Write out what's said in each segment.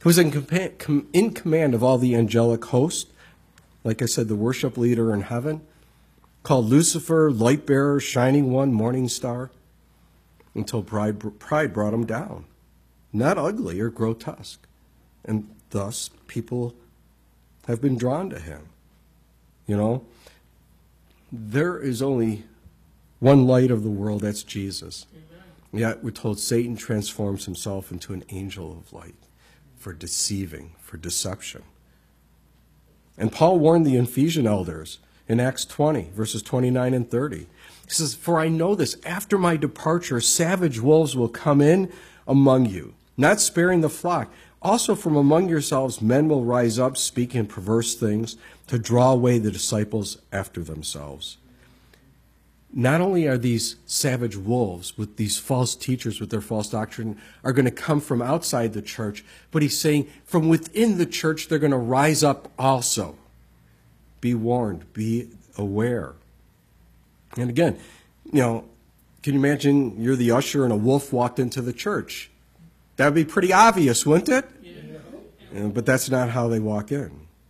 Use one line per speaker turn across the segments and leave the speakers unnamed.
who's in command of all the angelic host, like I said, the worship leader in heaven, called Lucifer, light bearer, shining one, morning star, until pride brought him down. Not ugly or grotesque. And thus, people have been drawn to him. You know, there is only one light of the world, that's Jesus. Amen. Yet we're told Satan transforms himself into an angel of light for deceiving, for deception. And Paul warned the Ephesian elders in Acts 20, verses 29 and 30. He says, "For I know this, after my departure, savage wolves will come in among you, not sparing the flock. Also from among yourselves men will rise up, speaking perverse things, to draw away the disciples after themselves." Not only are these savage wolves with these false teachers with their false doctrine are going to come from outside the church, but he's saying from within the church they're going to rise up also. Be warned, be aware. And again, you know, can you imagine you're the usher and a wolf walked into the church? That would be pretty obvious, wouldn't it? Yeah. But that's not how they walk in.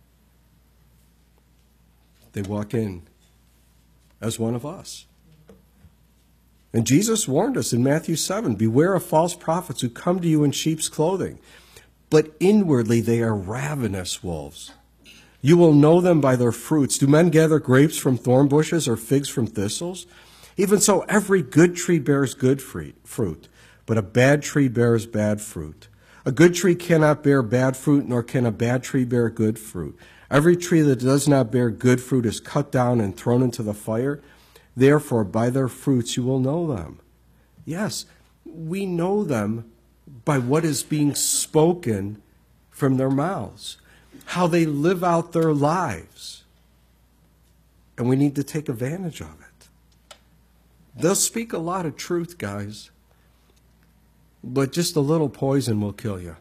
They walk in as one of us. And Jesus warned us in Matthew 7, "Beware of false prophets who come to you in sheep's clothing, but inwardly they are ravenous wolves. You will know them by their fruits. Do men gather grapes from thorn bushes or figs from thistles? Even so, every good tree bears good fruit, but a bad tree bears bad fruit. A good tree cannot bear bad fruit, nor can a bad tree bear good fruit. Every tree that does not bear good fruit is cut down and thrown into the fire. Therefore, by their fruits you will know them." Yes, we know them by what is being spoken from their mouths, how they live out their lives. And we need to take advantage of it. They'll speak a lot of truth, guys, but just a little poison will kill you.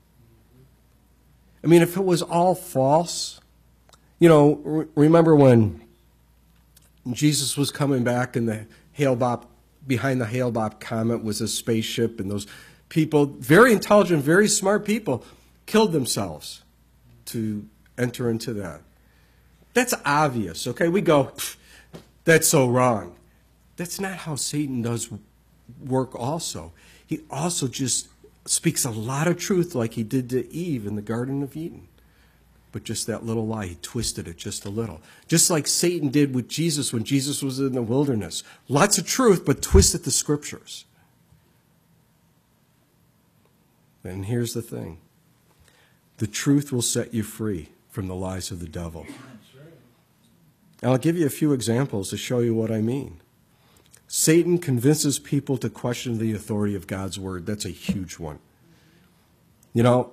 I mean, if it was all false, you know, remember when Jesus was coming back and behind the Hale-Bopp comet was a spaceship, and those people, very intelligent, very smart people, killed themselves to enter into that. That's obvious, okay? We go, that's so wrong. That's not how Satan does work also. He also just speaks a lot of truth like he did to Eve in the Garden of Eden. But just that little lie, he twisted it just a little. Just like Satan did with Jesus when Jesus was in the wilderness. Lots of truth, but twisted the scriptures. And here's the thing. The truth will set you free from the lies of the devil. And I'll give you a few examples to show you what I mean. Satan convinces people to question the authority of God's word. That's a huge one. You know,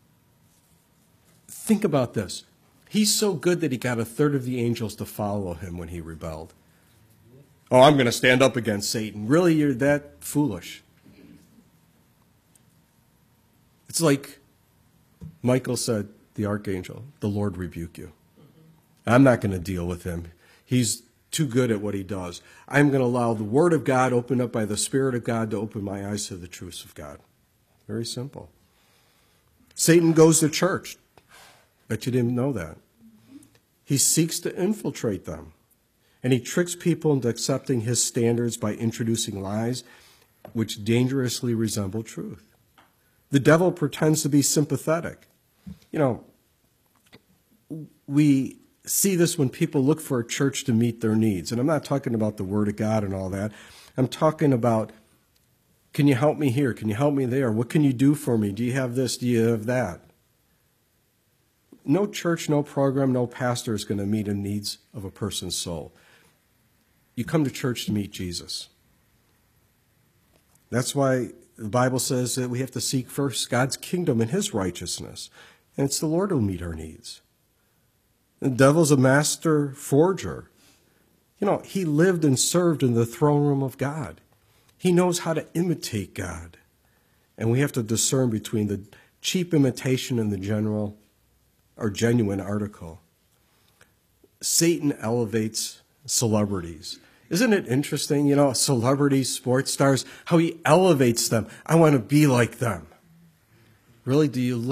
think about this. He's so good that he got a third of the angels to follow him when he rebelled. Oh, I'm going to stand up against Satan. Really, you're that foolish? It's like Michael said, the archangel, "The Lord rebuke you." I'm not going to deal with him. He's too good at what he does. I'm going to allow the word of God, opened up by the Spirit of God, to open my eyes to the truths of God. Very simple. Satan goes to church. Bet you didn't know that. He seeks to infiltrate them. And he tricks people into accepting his standards by introducing lies which dangerously resemble truth. The devil pretends to be sympathetic. You know, we see this when people look for a church to meet their needs. And I'm not talking about the Word of God and all that. I'm talking about, can you help me here? Can you help me there? What can you do for me? Do you have this? Do you have that? No church, no program, no pastor is going to meet the needs of a person's soul. You come to church to meet Jesus. That's why the Bible says that we have to seek first God's kingdom and his righteousness. And it's the Lord who will meet our needs. The devil's a master forger. You know, he lived and served in the throne room of God. He knows how to imitate God. And we have to discern between the cheap imitation and the general or genuine article. Satan elevates celebrities. Isn't it interesting, you know, celebrities, sports stars, how he elevates them? I want to be like them. Really, do you